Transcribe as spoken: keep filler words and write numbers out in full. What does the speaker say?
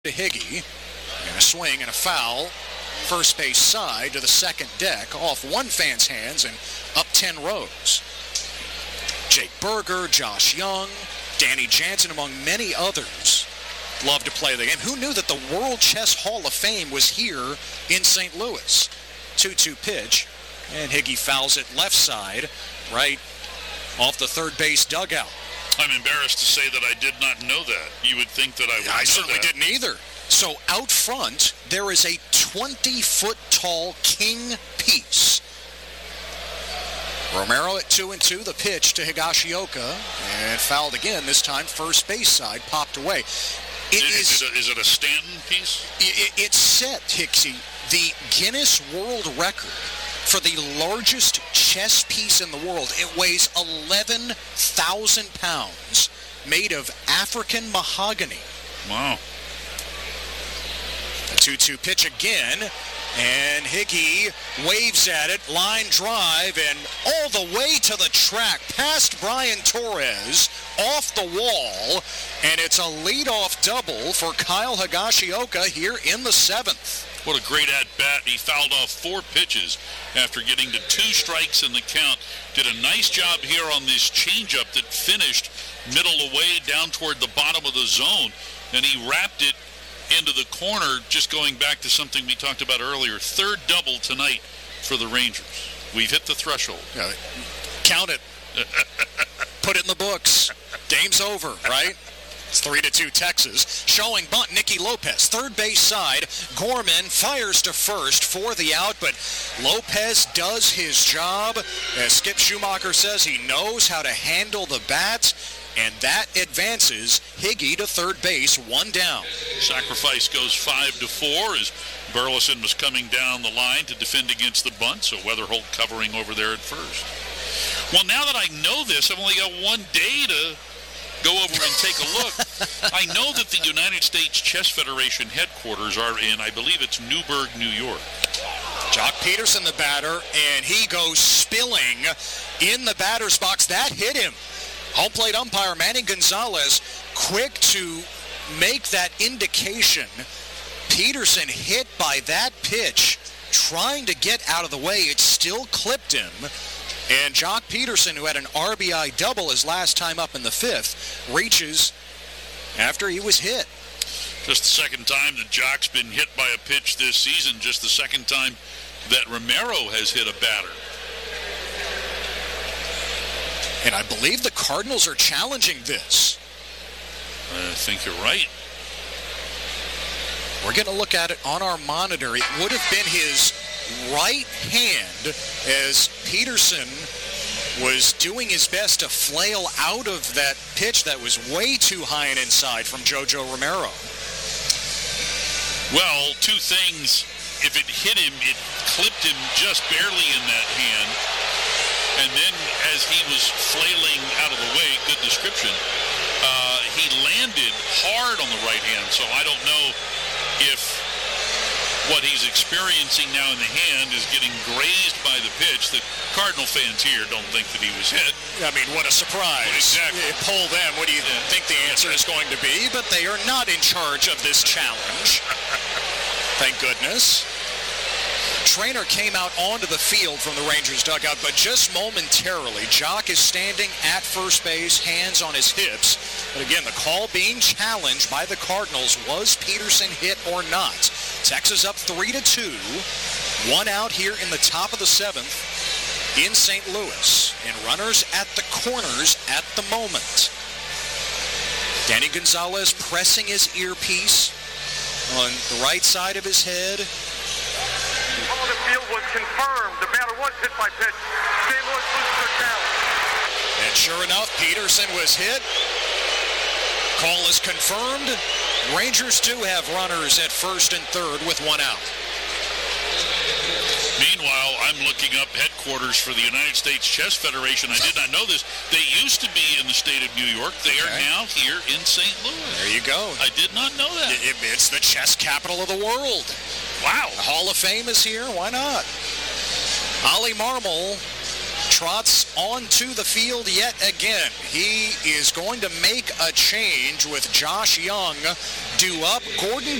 to Higgy, and a swing and a foul, first base side to the second deck, off one fan's hands and up ten rows. Jake Berger, Josh Young, Danny Jansen, among many others, love to play the game. Who knew that the World Chess Hall of Fame was here in Saint Louis? two two pitch, and Higgy fouls it left side, right off the third base dugout. I'm embarrassed to say that I did not know that. You would think that I would know that. I certainly didn't either. So out front, there is a twenty-foot tall king piece. Romero at two and two, the pitch to Higashioka, and fouled again, this time first base side, popped away. It is, is, is, it, a, is it a Stanton piece? It, it set, Hicksy, the Guinness World Record for the largest chess piece in the world. It weighs eleven thousand pounds, made of African mahogany. Wow. A two two pitch again, and Higgy waves at it, line drive, and all the way to the track, past Brian Torres, off the wall, and it's a leadoff double for Kyle Higashioka here in the seventh. What a great at-bat. He fouled off four pitches after getting to two strikes in the count. Did a nice job here on this changeup that finished middle away down toward the bottom of the zone. And he wrapped it into the corner, just going back to something we talked about earlier. Third double tonight for the Rangers. We've hit the threshold. Yeah, count it. Put it in the books. Game's over, right? It's three to two Texas. Showing bunt, Nicky Lopez. Third base side. Gorman fires to first for the out, but Lopez does his job. As Skip Schumacher says, he knows how to handle the bat, and that advances Higgy to third base, one down. Sacrifice goes five to four as Burleson was coming down the line to defend against the bunt, so Weatherholt covering over there at first. Well, now that I know this, I've only got one day to go over and take a look. I know that the United States Chess Federation headquarters are in, I believe it's Newburgh, New York. Jock Peterson, the batter, and he goes spilling in the batter's box. That hit him. Home plate umpire Manny Gonzalez quick to make that indication. Peterson hit by that pitch, trying to get out of the way. It still clipped him. And Jock Peterson, who had an R B I double his last time up in the fifth, reaches after he was hit. Just the second time that Jock's been hit by a pitch this season. Just the second time that Romero has hit a batter. And I believe the Cardinals are challenging this. I think you're right. We're going to look at it on our monitor. It would have been his right hand as Peterson was doing his best to flail out of that pitch that was way too high and inside from Jojo Romero. Well, two things. If it hit him, it clipped him just barely in that hand. And then as he was flailing out of the way, good description, uh, he landed hard on the right hand. So I don't know if what he's experiencing now in the hand is getting grazed by the pitch. The Cardinal fans here don't think that he was hit. I mean, what a surprise. Exactly. You poll them, what do you yeah. think the answer is going to be? But they are not in charge of this challenge. Thank goodness. Trainer came out onto the field from the Rangers dugout, but just momentarily, Jock is standing at first base, hands on his hips. But again, the call being challenged by the Cardinals, was Peterson hit or not? Texas up three to two. One out here in the top of the seventh in Saint Louis. And runners at the corners at the moment. Danny Gonzalez pressing his earpiece on the right side of his head. On the field was confirmed. The batter was hit by pitch. Saint Louis loses their challenge. And sure enough, Peterson was hit. Call is confirmed. Rangers do have runners at first and third with one out. Meanwhile, I'm looking up headquarters for the United States Chess Federation. I did not know this. They used to be in the state of New York. They okay. are now here in Saint Louis. There you go. I did not know that. It, it's the chess capital of the world. Wow. The Hall of Fame is here. Why not? Ollie Marmol trots onto the field yet again. He is going to make a change with Josh Young due up. Gordon